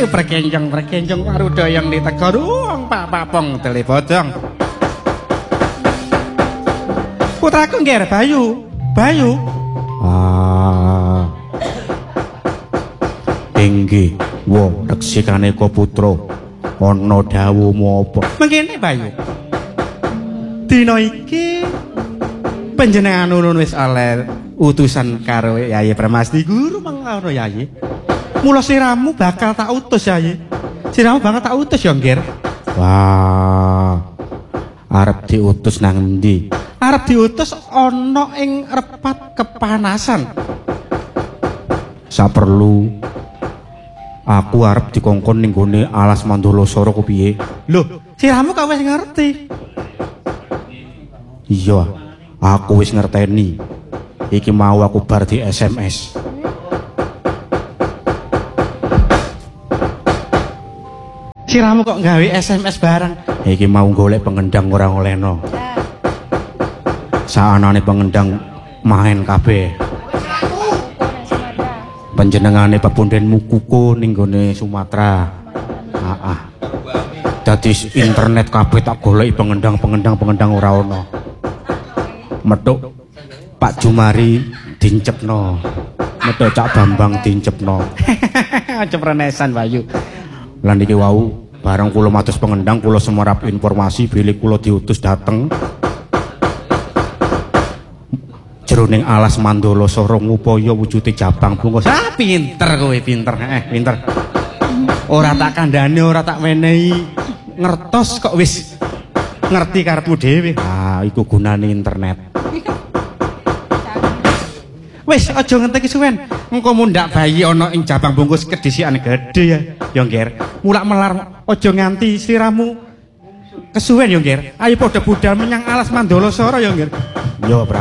Berkenjong karo doyong di Tegar wong Pak Papong tele bodong. Putraku nggih Bayu. Bayu. Ah. Inggih, wong reksikane ko putra. Ana dawuhmu apa? Mengkene Bayu. Dina iki panjenengan ulun wis oleh utusan karo Yayi Permasti Guru mangkono Yayi. Mula siramu bakal tak utus Yayi. Siramu bakal tak utus ya, Nggir. Wah. Arep diutus nang endi? Arep diutus ana ing repat kepanasan. Saperlu aku arep dikongkon ning gone alas Mandolosoro ku piye? Lho, siramu kok wis ngerti? Iya, aku wis ngerteni. Iki mau aku bar di SMS. Siramu kok gawe SMS bareng? Iki mau golek pengendang ora olehno. Saanane pengendang main kabeh. Panjenengane pepundhenmu kuku ning gone Sumatera. Heeh. Dadi internet kabeh tak goleki pengendang ora ono. Metuk Pak Jumari dincepno. Metuk Cak Bambang dincepno. Ceprenesan Bayu. Lan iki wau bareng kula mados pengendang kula semerap informasi bilih kula diutus dateng jroning alas Mandolosoro ngupaya wujude jabang bungkus. Ah pinter kowe, pinter. Pinter. Ora tak kandhani, ora tak menehi. Ngertos kok wis ngerti karepmu dhewe. Ah, iku gunane internet. Wis aja ngenteki suwen. Engko mundhak bayi ana ing jabang bungkus kedisikan gedhe ya. Ya Nggir. Mulak melar aja nganti sliramu kesuwen ya Nggir. Ayo padha budal menyang alas Mandolosoro ya Nggir. Yo, Bro.